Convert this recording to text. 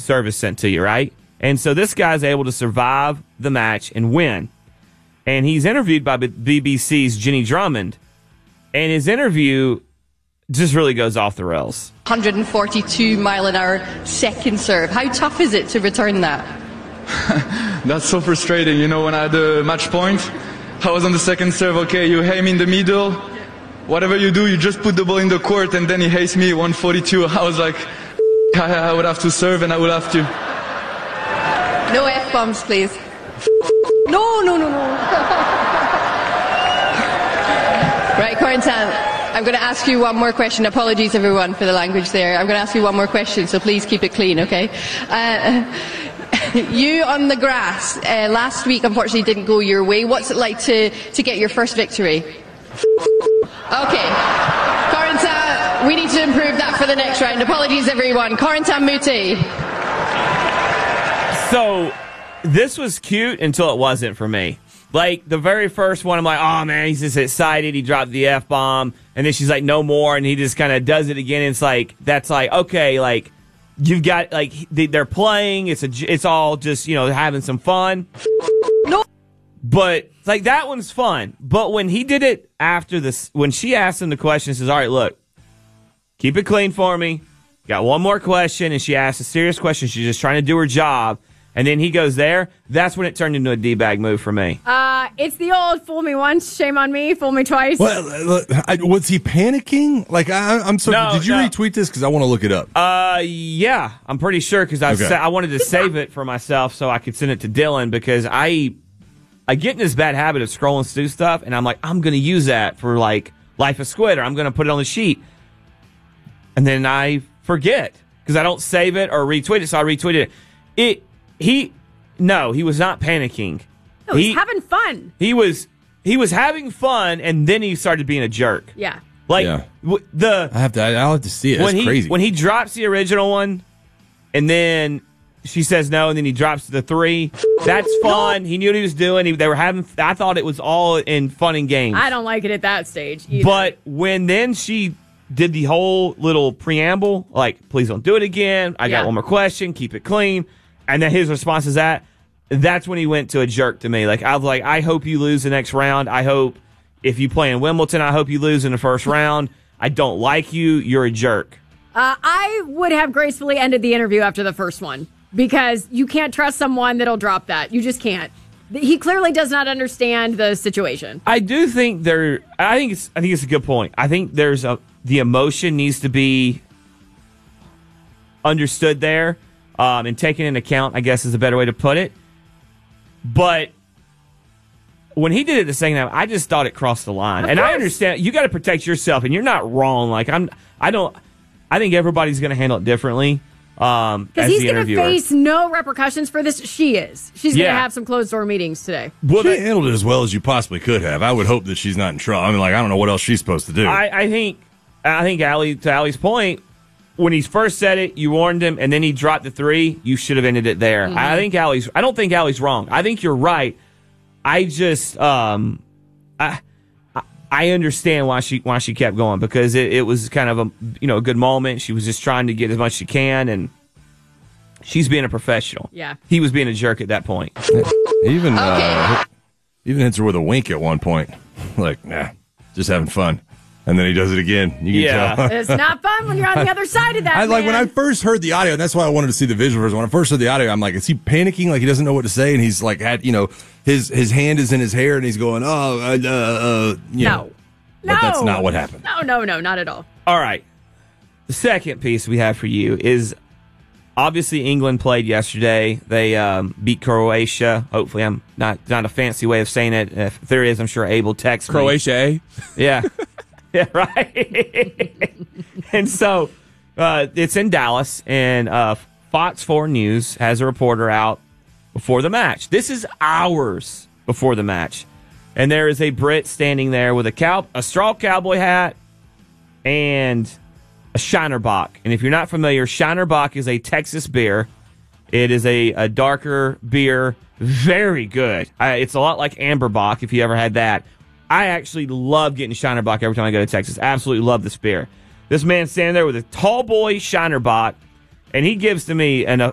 service sent to you, right? And so this guy's able to survive the match and win. And he's interviewed by BBC's Jenny Drummond. And his interview just really goes off the rails. 142 mile an hour second serve. How tough is it to return that? That's so frustrating. You know, when I had the match point, I was on the second serve. Okay, you aim in the middle. Whatever you do, you just put the ball in the court, and then he hates me 142. I was like, I would have to serve, and I would have to. No F-bombs, please. No. Right, Corentin, I'm going to ask you one more question. Apologies, everyone, for the language there. I'm going to ask you one more question, so please keep it clean, okay? You on the grass last week, unfortunately, didn't go your way. What's it like to get your first victory? Okay. Corentin, we need to improve that for the next round. Apologies, everyone. Corentin Moutet. So, this was cute until it wasn't for me. Like, the very first one, I'm like, oh, man, he's just excited. He dropped the F-bomb. And then she's like, no more. And he just kind of does it again. And it's like, that's like, okay, like, you've got, like, they're playing. It's all just, you know, having some fun. No. But, like, that one's fun. But when he did it after this, when she asked him the question, he says, all right, look, keep it clean for me. Got one more question. And she asked a serious question. She's just trying to do her job. And then he goes there. That's when it turned into a D-bag move for me. It's the old fool me once, shame on me, fool me twice. Well, was he panicking? Like, I'm sorry. No, did you retweet this? Because I want to look it up. Yeah, I'm pretty sure because I wanted to save it for myself so I could send it to Dylan because I get in this bad habit of scrolling through stuff, and I'm like, I'm going to use that for, like, Life of Squid, or I'm going to put it on the sheet. And then I forget because I don't save it or retweet it, so I retweeted it. He was not panicking. No, he's having fun. He was having fun, and then he started being a jerk. Yeah. Like, I'll have to see it. That's crazy. When he drops the original one, and then she says no, and then he drops the 3, that's fun. No. He knew what he was doing. They were having. I thought it was all in fun and games. I don't like it at that stage either. But when then she did the whole little preamble, like, please don't do it again. I got one more question. Keep it clean. And then his response is that's when he went to a jerk to me. Like, I was like, I hope you lose the next round. I hope if you play in Wimbledon, I hope you lose in the first round. I don't like you. You're a jerk. I would have gracefully ended the interview after the first one because you can't trust someone that'll drop that. You just can't. He clearly does not understand the situation. I do think I think it's a good point. I think the emotion needs to be understood there. And taken into account, I guess, is a better way to put it. But when he did it the second time, I just thought it crossed the line. And I understand you got to protect yourself, and you're not wrong. Like I think everybody's going to handle it differently. Because he's going to face no repercussions for this. She is. She's going to have some closed door meetings today. Well, she handled it as well as you possibly could have. I would hope that she's not in trouble. I mean, like, I don't know what else she's supposed to do. I think Allie, to Allie's point. When he first said it, you warned him, and then he dropped the 3. You should have ended it there. Mm-hmm. I don't think Allie's wrong. I think you're right. I just, I understand why she kept going because it was kind of a good moment. She was just trying to get as much as she can, and she's being a professional. Yeah, he was being a jerk at that point. Even hits her with a wink at one point, like, nah, just having fun. And then he does it again. You can tell. It's not fun when you're on the other side of that. When I first heard the audio, and that's why I wanted to see the visual version. When I first heard the audio, I'm like, is he panicking? Like he doesn't know what to say, and he's like, his hand is in his hair, and he's going, No. But that's not what happened. No, not at all. All right. The second piece we have for you is obviously England played yesterday. They beat Croatia. Hopefully, I'm not a fancy way of saying it. If there is, I'm sure Abel texts me. Croatia. Yeah. Yeah, right. And so it's in Dallas, and Fox 4 News has a reporter out before the match. This is hours before the match. And there is a Brit standing there with a straw cowboy hat and a Shiner Bock. And if you're not familiar, Shiner Bock is a Texas beer. It is a darker beer, very good. It's a lot like Amber Bock, if you ever had that. I actually love getting Shiner Bock every time I go to Texas. Absolutely love this beer. This man's standing there with a tall boy Shiner Bock, and he gives to me an